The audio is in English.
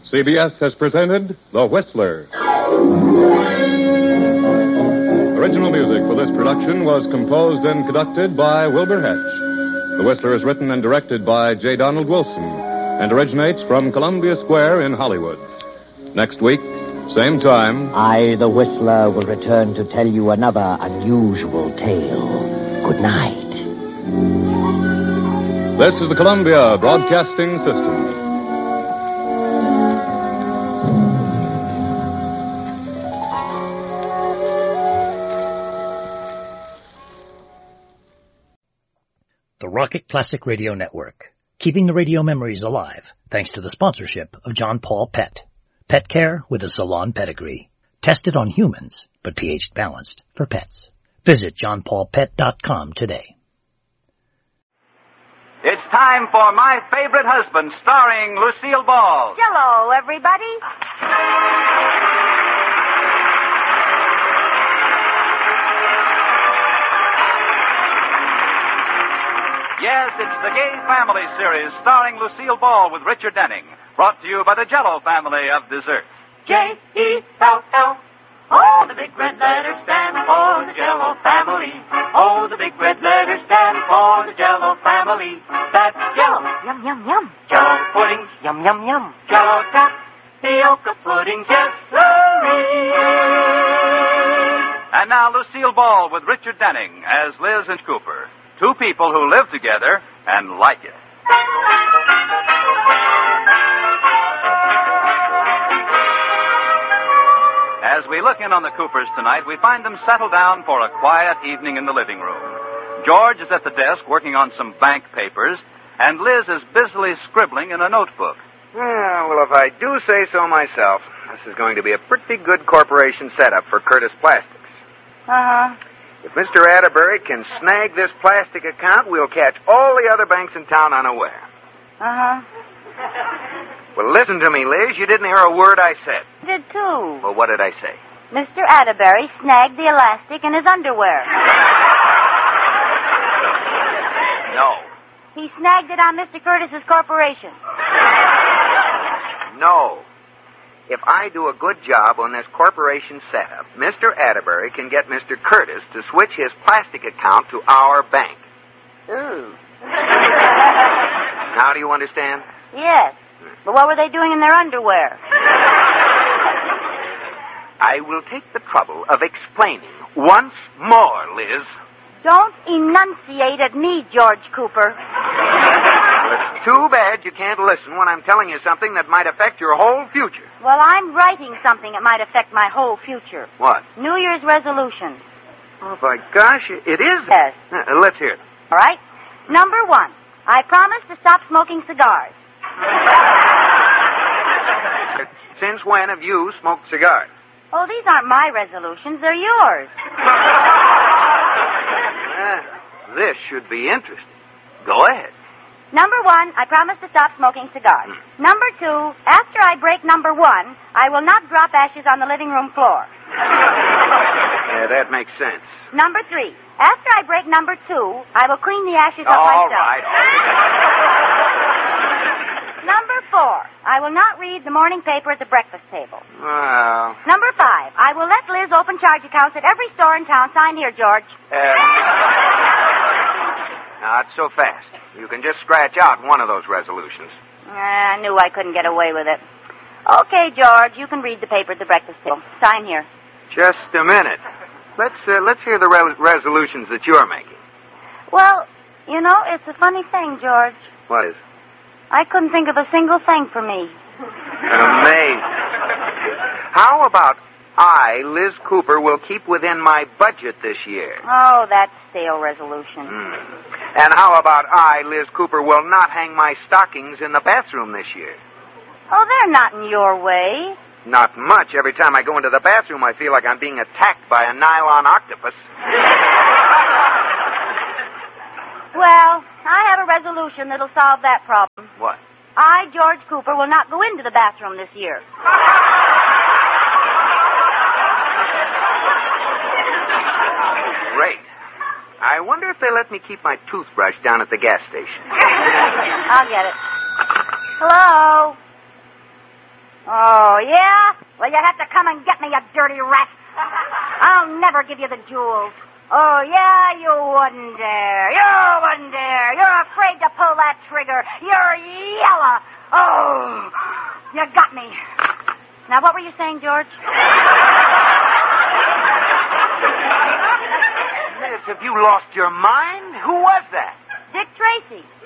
CBS has presented The Whistler. Original music for this production was composed and conducted by Wilbur Hatch. The Whistler is written and directed by J. Donald Wilson and originates from Columbia Square in Hollywood. Next week, same time, I, the Whistler, will return to tell you another unusual tale. Good night. This is the Columbia Broadcasting System. The Rocket Classic Radio Network, keeping the radio memories alive thanks to the sponsorship of John Paul Pet. Pet care with a salon pedigree. Tested on humans, but pH balanced for pets. Visit johnpaulpet.com today. It's time for My Favorite Husband, starring Lucille Ball. Hello, everybody. Yes, it's the Gay Family series starring Lucille Ball with Richard Denning. Brought to you by the Jell-O family of desserts. J-E-L-L. Oh, the big red letters stand for the Jell-O family. Oh, the big red letters stand for the Jell-O family. That's Jell-O. Yum, yum, yum. Jell-O puddings. Yum, yum, yum. Jell-O tapioca pudding. Yes, sirree. And now Lucille Ball with Richard Denning as Liz and Cooper. Two people who live together and like it. As we look in on the Coopers tonight, we find them settled down for a quiet evening in the living room. George is at the desk working on some bank papers, and Liz is busily scribbling in a notebook. Well, if I do say so myself, this is going to be a pretty good corporation setup for Curtis Plastics. Uh-huh. If Mr. Atterbury can snag this plastic account, we'll catch all the other banks in town unaware. Uh-huh. Well, listen to me, Liz. You didn't hear a word I said. I did, too. Well, what did I say? Mr. Atterbury snagged the elastic in his underwear. No. He snagged it on Mr. Curtis's corporation. No. If I do a good job on this corporation setup, Mr. Atterbury can get Mr. Curtis to switch his plastic account to our bank. Ooh. Now do you understand? Yes. But what were they doing in their underwear? I will take the trouble of explaining once more, Liz. Don't enunciate at me, George Cooper. Well, it's too bad you can't listen when I'm telling you something that might affect your whole future. Well, I'm writing something that might affect my whole future. What? New Year's resolutions. Oh, by gosh, it is? Yes. Let's hear it. All right? Number 1, I promise to stop smoking cigars. Since when have you smoked cigars? Oh, these aren't my resolutions. They're yours. This should be interesting. Go ahead. Number 1, I promise to stop smoking cigars. Number 2, after I break number 1, I will not drop ashes on the living room floor. Yeah, that makes sense. Number 3, after I break number 2, I will clean the ashes up myself. All right. Number 4, I will not read the morning paper at the breakfast table. Well... Number 5, I will let Liz open charge accounts at every store in town. Sign here, George. Not so fast. You can just scratch out one of those resolutions. I knew I couldn't get away with it. Okay, George, you can read the paper at the breakfast table. Sign here. Just a minute. Let's hear the resolutions that you're making. Well, you know, it's a funny thing, George. What is? I couldn't think of a single thing for me. Amazing. How about I, Liz Cooper, will keep within my budget this year? Oh, that's stale resolution. And how about I, Liz Cooper, will not hang my stockings in the bathroom this year? Oh, they're not in your way. Not much. Every time I go into the bathroom, I feel like I'm being attacked by a nylon octopus. Well, I have a resolution that'll solve that problem. What? I, George Cooper, will not go into the bathroom this year. Great. I wonder if they let me keep my toothbrush down at the gas station. I'll get it. Hello? Oh, yeah? Well, you have to come and get me, you dirty rat. I'll never give you the jewels. Oh, yeah, you wouldn't dare. You wouldn't dare. You're afraid to pull that trigger. You're yellow. Oh, you got me. Now, what were you saying, George? Liz, have you lost your mind? Who was that? Dick Tracy.